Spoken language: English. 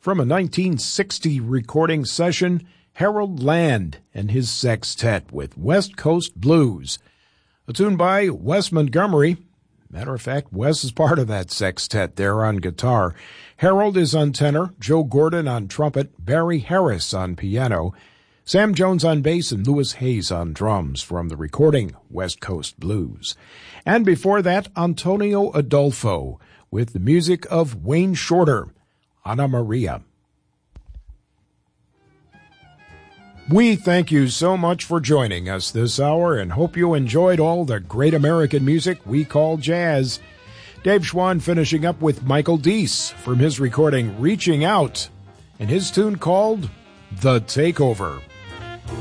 From a 1960 recording session, Harold Land and his sextet with West Coast Blues. A tune by Wes Montgomery. Matter of fact, Wes is part of that sextet there on guitar. Harold is on tenor, Joe Gordon on trumpet, Barry Harris on piano, Sam Jones on bass, and Louis Hayes on drums from the recording West Coast Blues. And before that, Antonio Adolfo with the music of Wayne Shorter, Anna Maria. We thank you so much for joining us this hour and hope you enjoyed all the great American music we call jazz. Dave Schwann finishing up with Michael Deese from his recording Reaching Out and his tune called The Takeover.